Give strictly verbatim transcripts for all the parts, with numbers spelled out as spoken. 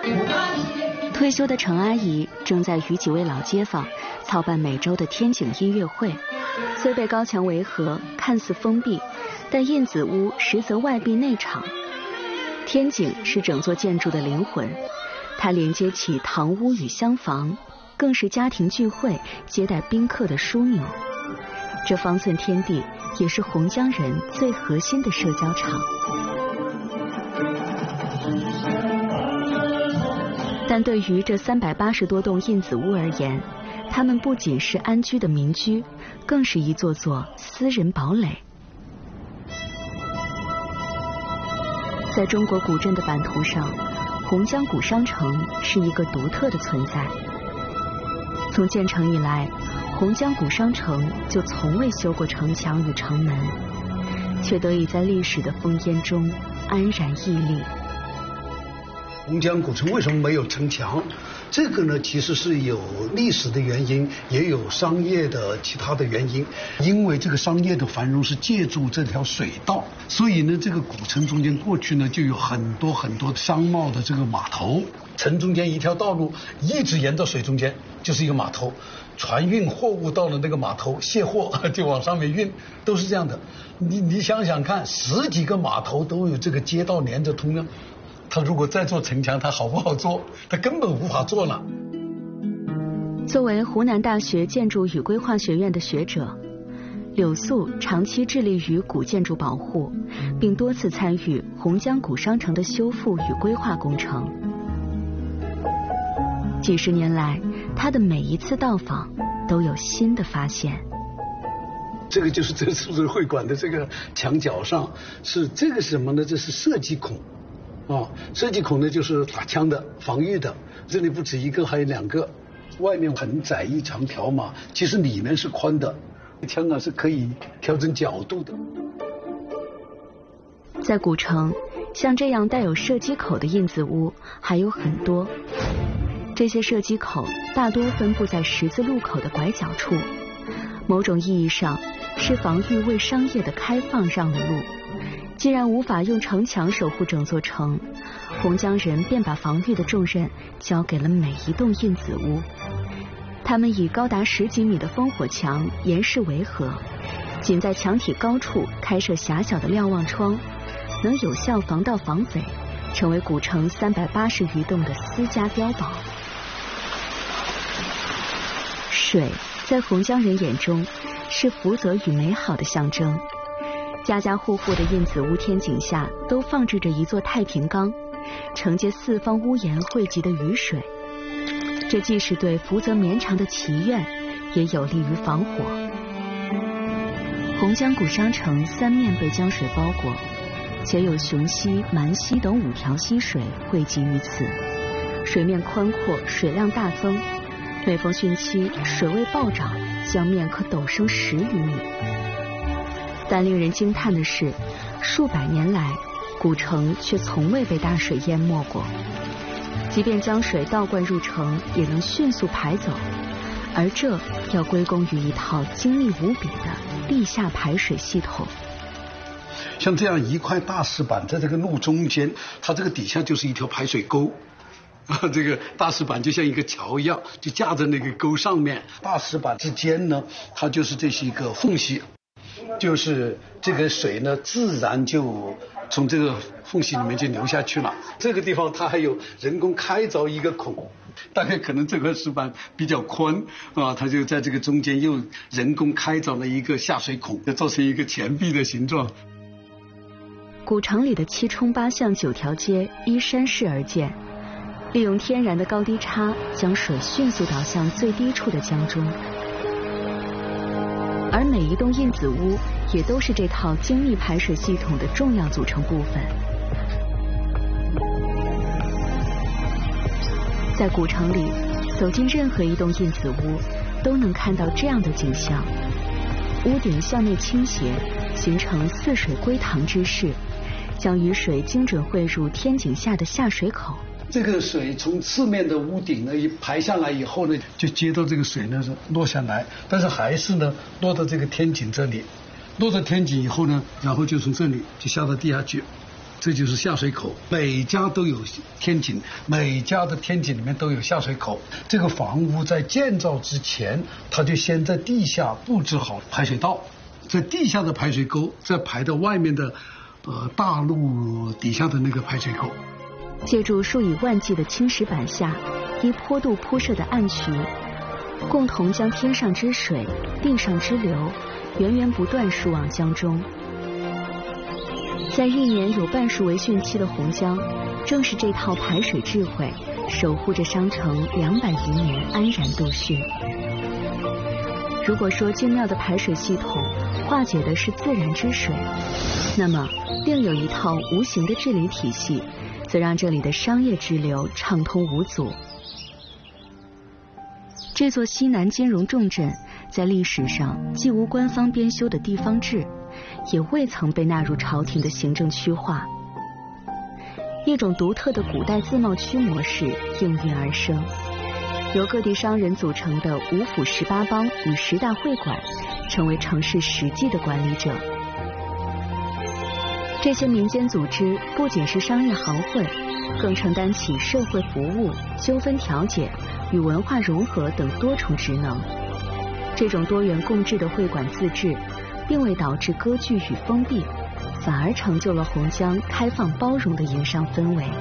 退休的程阿姨正在与几位老街坊操办每周的天井音乐会。虽被高墙围合，看似封闭，但印子屋实则外闭内敞。天井是整座建筑的灵魂，它连接起堂屋与厢房，更是家庭聚会、接待宾客的枢纽。这方寸天地也是洪江人最核心的社交场。但对于这三百八十多栋印子屋而言，它们不仅是安居的民居，更是一座座私人堡垒。在中国古镇的版图上，洪江古商城是一个独特的存在。从建成以来，洪江古商城就从未修过城墙与城门，却得以在历史的烽烟中安然屹立。 洪江古城为什么没有城墙？这个呢，其实是有历史的原因，也有商业的其他的原因。因为这个商业的繁荣是借助这条水道，所以呢，这个古城中间过去呢就有很多很多商贸的这个码头。城中间一条道路一直沿到水中间就是一个码头，船运货物到了那个码头卸货就往上面运，都是这样的。你你想想看，十几个码头都有这个街道连着通呢。他如果再做城墙，他好不好做？他根本无法做了。 作为湖南大学建筑与规划学院的学者，柳素长期致力于古建筑保护，并多次参与洪江古商城的修复与规划工程。几十年来，他的每一次到访都有新的发现。 这个就是这次会馆的这个墙角上是这个是什么呢？这是射击孔。啊，射击孔呢就是打枪的、防御的，这里不止一个，还有两个，外面很窄一长条嘛，其实里面是宽的，枪啊是可以调整角度的。 在古城，像这样带有射击口的印子屋还有很多，这些射击口大多分布在十字路口的拐角处，某种意义上是防御为商业的开放让了路。既然无法用城墙守护整座城，洪江人便把防御的重任交给了每一栋印子屋。他们以高达十几米的烽火墙严实围合，仅在墙体高处开设狭小的瞭望窗，能有效防盗防匪，成为古城三百八十余栋的私家碉堡。水在洪江人眼中是福泽与美好的象征。家家户户的印子屋天井下都放置着一座太平缸，承接四方屋檐汇集的雨水。这既是对福泽绵长的祈愿，也有利于防火。洪江古商城三面被江水包裹，且有雄溪、蛮溪等五条溪水汇集于此，水面宽阔，水量大增。每逢汛期，水位暴涨，江面可陡升十余米。但令人惊叹的是，数百年来，古城却从未被大水淹没过。即便江水倒灌入城，也能迅速排走，而这要归功于一套精密无比的地下排水系统。 像这样一块大石板在这个路中间，它这个底下就是一条排水沟。啊，这个大石板就像一个桥一样，就架在那个沟上面。大石板之间呢，它就是这是一个缝隙。就是这个水呢，自然就从这个缝隙里面就流下去了。这个地方它还有人工开凿一个孔，大概可能这块石板比较宽啊，它就在这个中间又人工开凿了一个下水孔，就造成一个钱币的形状。 古城里的七冲八巷九条街依山势而建，利用天然的高低差，将水迅速导向最低处的江中。而每一栋印子屋也都是这套精密排水系统的重要组成部分。在古城里，走进任何一栋印子屋，都能看到这样的景象：屋顶向内倾斜，形成似水归塘之势，将雨水精准汇入天井下的下水口。 这个水从四面的屋顶呢一排下来以后呢，就接到这个水呢是落下来，但是还是呢落到这个天井这里，落到天井以后呢，然后就从这里就下到地下去， 这就是下水口。每家都有天井，每家的天井里面都有下水口。这个房屋在建造之前，它就先在地下布置好排水道，在地下的排水沟再排到外面的呃大路底下的那个排水口。 借助数以万计的青石板下依坡度铺设的暗渠，共同将天上之水、地上之流源源不断输往江中。在一年有半数为汛期的洪江，正是这套排水智慧守护着商城两百余年安然度汛。如果说精妙的排水系统化解的是自然之水，那么另有一套无形的治理体系，则让这里的商业支流畅通无阻。这座西南金融重镇在历史上既无官方编修的地方志，也未曾被纳入朝廷的行政区划。一种独特的古代自贸区模式应运而生，由各地商人组成的五府十八帮与十大会馆成为城市实际的管理者。这些民间组织不仅是商业行会，更承担起社会服务、纠纷调解与文化融合等多重职能。这种多元共治的会馆自治并未导致割据与封闭，反而成就了洪江开放包容的营商氛围。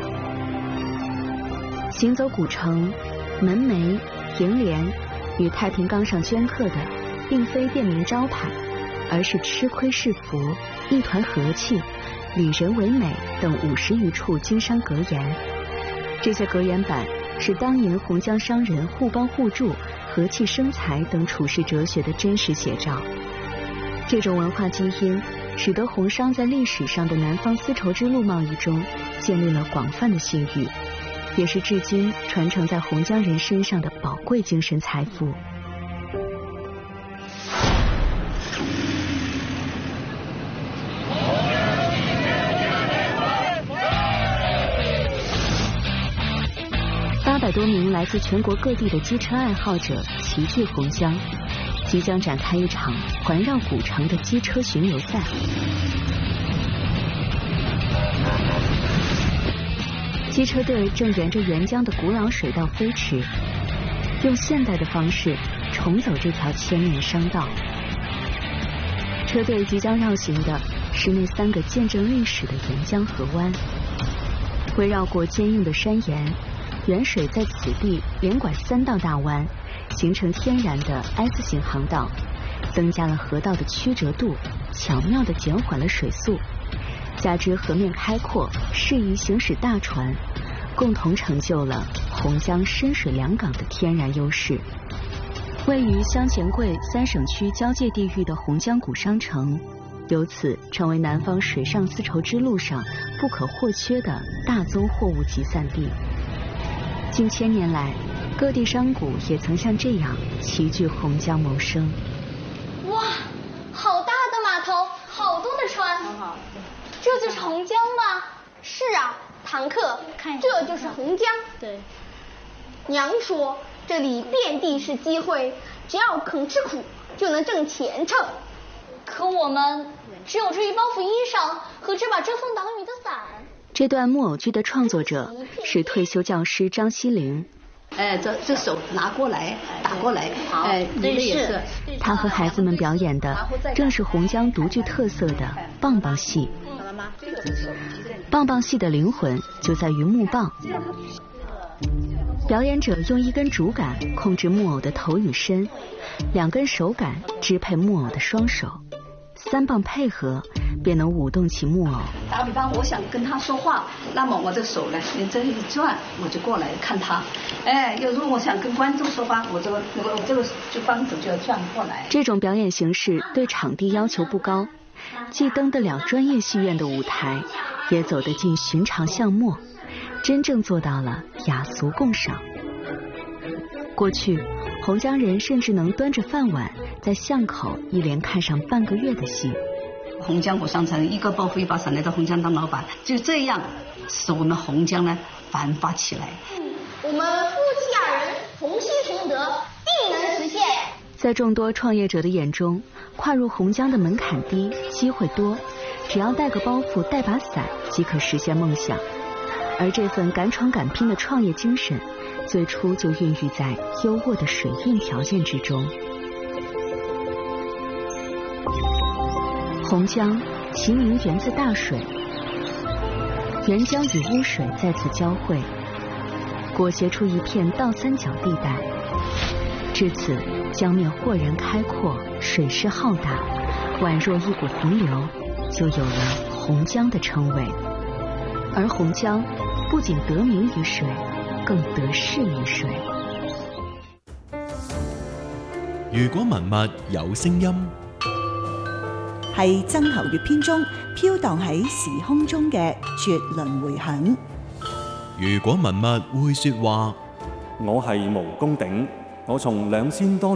行走古城，门楣、楹联与太平冈上镌刻的并非店名招牌，而是吃亏是福、一团和气、里人为美等五十余处经商格言。这些格言板是当年洪江商人互帮互助、和气生财等处世哲学的真实写照。这种文化基因使得洪商在历史上的南方丝绸之路贸易中建立了广泛的信誉，也是至今传承在洪江人身上的宝贵精神财富。八百多名来自全国各地的机车爱好者齐聚洪江，即将展开一场环绕古城的机车巡游赛。机车队正沿着沅江的古老水道飞驰，用现代的方式重走这条千年商道。车队即将绕行的是那三个见证历史的沅江河湾，围绕过坚硬的山岩，沅水在此地连拐三道大弯，形成天然的 S 型航道，增加了河道的曲折度，巧妙地减缓了水速。加之河面开阔，适宜行驶大船，共同成就了洪江深水两港的天然优势。位于湘黔桂三省区交界地域的洪江古商城，由此成为南方水上丝绸之路上不可或缺的大宗货物集散地。近千年来，各地商贾也曾像这样齐聚洪江谋生。 哇，好大的码头，好多的船，这就是洪江吗？是啊，堂客，这就是洪江。对，娘说这里遍地是机会，只要肯吃苦，就能挣前程。可我们只有这一包袱衣裳和这把遮风挡雨的伞。 这段木偶剧的创作者是退休教师张西玲。 哎，这这手拿过来，打过来，哎，你的也是。 他和孩子们表演的正是洪江独具特色的棒棒戏。棒棒戏的灵魂就在于木棒。表演者用一根竹竿控制木偶的头与身，两根手杆支配木偶的双手，三棒配合便能舞动起木偶。 打比方，我想跟他说话，那么我的手呢，连这一转，我就过来看他。哎，有时候我想跟观众说话，我这个我我这个就帮手就要转过来。 这种表演形式对场地要求不高，既登得了专业戏院的舞台，也走得进寻常巷陌，真正做到了雅俗共赏。过去，洪江人甚至能端着饭碗在巷口一连看上半个月的戏。 洪江古商城一个包袱一把伞来到洪江当老板，就这样使我们洪江呢繁发起来。 我们夫妻二人同心同德，定能实现。 在众多创业者的眼中，跨入洪江的门槛低，机会多， 只要带个包袱、带把伞，即可实现梦想。而这份敢闯敢拼的创业精神，最初就孕育在优渥的水运条件之中。洪江其名源自大水，沅江与污水在此交汇，裹挟出一片倒三角地带。至此，江面豁然开阔，水势浩大，宛若一股洪流，就有了洪江的称谓。而洪江不仅得名于水，更得势於水。 如果文物有聲音， 係曾侯乙編中飄蕩喺時空中嘅絕倫迴響。 如果文物會說話， 我係毛公鼎，我從兩千多